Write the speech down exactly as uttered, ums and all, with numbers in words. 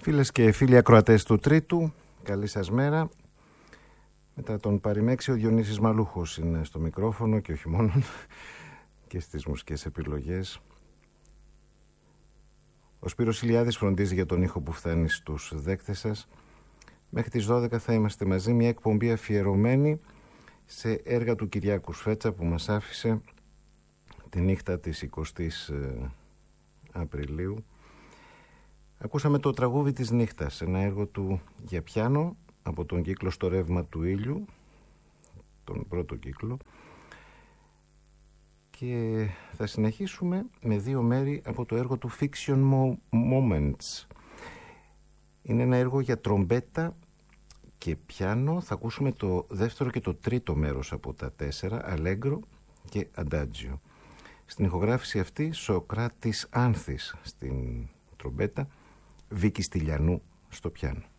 Φίλες και φίλοι ακροατές του Τρίτου, καλή σας μέρα. Μετά τον Παριμέξη, ο Διονύσης Μαλούχος είναι στο μικρόφωνο και όχι μόνο, και στις μουσικές επιλογές. Ο Σπύρος Ηλιάδης φροντίζει για τον ήχο που φτάνει στους δέκτες σας. Μέχρι τις δώδεκα θα είμαστε μαζί, μια εκπομπή αφιερωμένη σε έργα του Κυριάκου Σφέτσα που μας άφησε τη νύχτα της εικοστής Απριλίου. Ακούσαμε το τραγούδι της νύχτας, ένα έργο του για πιάνο από τον κύκλο «Στο ρεύμα του ήλιου», τον πρώτο κύκλο, και θα συνεχίσουμε με δύο μέρη από το έργο του Fiction Moments. Είναι ένα έργο για τρομπέτα και πιάνο. Θα ακούσουμε το δεύτερο και το τρίτο μέρος από τα τέσσερα, Allegro και Adagio. Στην ηχογράφηση αυτή, Σοκράτης Άνθης στην τρομπέτα, Βίκη Στυλιανού στο πιάνο.